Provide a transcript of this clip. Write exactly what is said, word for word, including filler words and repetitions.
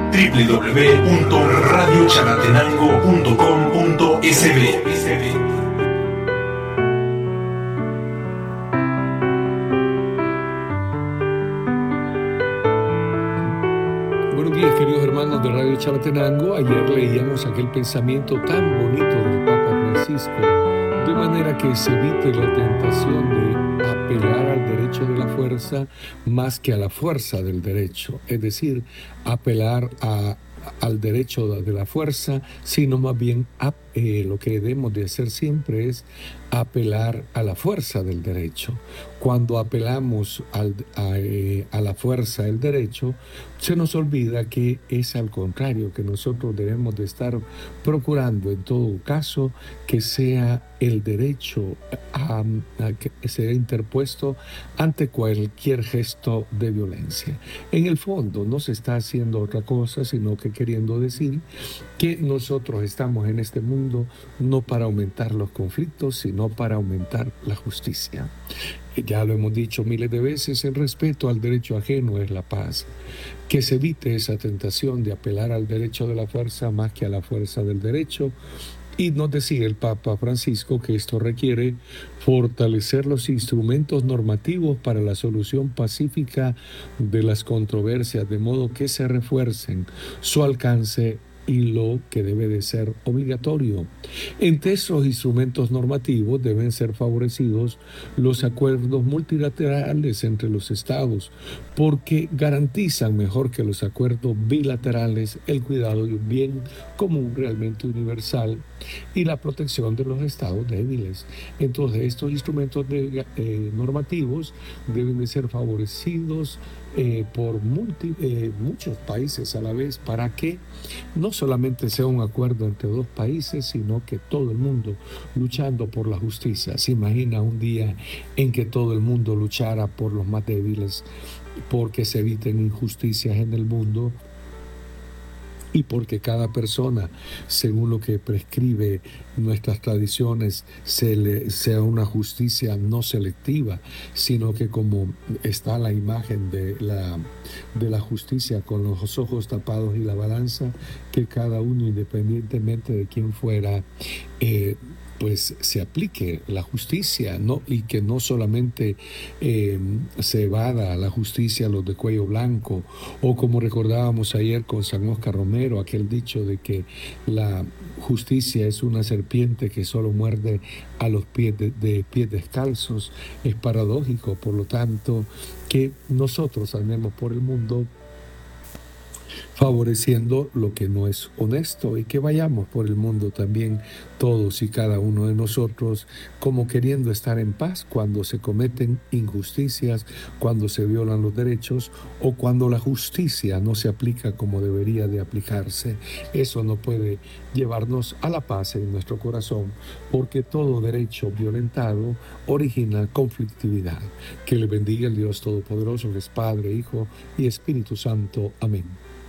w w w punto radio chalatenango punto com punto s b. Buenos días, queridos hermanos de Radio Chalatenango. Ayer leíamos aquel pensamiento tan bonito del Papa Francisco, de manera que se evite la tentación de apelar al derecho de la fuerza más que a la fuerza del derecho, es decir, apelar a, al derecho de la fuerza, sino más bien a, eh, lo que debemos de hacer siempre es apelar a la fuerza del derecho. Cuando apelamos al, a, eh, a la fuerza del derecho, se nos olvida que es al contrario, que nosotros debemos de estar procurando en todo caso que sea el derecho a, a que sea interpuesto ante cualquier gesto de violencia. En el fondo no se está haciendo otra cosa, sino que queriendo decir que nosotros estamos en este mundo no para aumentar los conflictos, sino para aumentar la justicia. Ya lo hemos dicho miles de veces, el respeto al derecho ajeno es la paz. Que se evite esa tentación de apelar al derecho de la fuerza más que a la fuerza del derecho. Y nos decía el Papa Francisco que esto requiere fortalecer los instrumentos normativos para la solución pacífica de las controversias, de modo que se refuercen su alcance y lo que debe de ser obligatorio. Entre esos instrumentos normativos deben ser favorecidos los acuerdos multilaterales entre los estados, porque garantizan mejor que los acuerdos bilaterales el cuidado de un bien común realmente universal y la protección de los estados débiles. Entonces, estos instrumentos de, eh, normativos deben de ser favorecidos eh, por multi, eh, muchos países a la vez, para que no solamente sea un acuerdo entre dos países, sino que todo el mundo luchando por la justicia. ¿Se imagina un día en que todo el mundo luchara por los más débiles, porque se eviten injusticias en el mundo? Y porque cada persona, según lo que prescribe nuestras tradiciones, se le, sea una justicia no selectiva, sino que como está la imagen de la, de la justicia con los ojos tapados y la balanza, que cada uno, independientemente de quién fuera, eh, pues se aplique la justicia, ¿no? Y que no solamente eh, se evada la justicia a los de cuello blanco, o como recordábamos ayer con San Óscar Romero, aquel dicho de que la justicia es una serpiente que solo muerde a los pies de, de pies descalzos. Es paradójico, por lo tanto, que nosotros andemos por el mundo favoreciendo lo que no es honesto, y que vayamos por el mundo también todos y cada uno de nosotros como queriendo estar en paz cuando se cometen injusticias, cuando se violan los derechos o cuando la justicia no se aplica como debería de aplicarse. Eso no puede llevarnos a la paz en nuestro corazón, porque todo derecho violentado origina conflictividad. Que le bendiga el Dios Todopoderoso, que es Padre, Hijo y Espíritu Santo. Amén.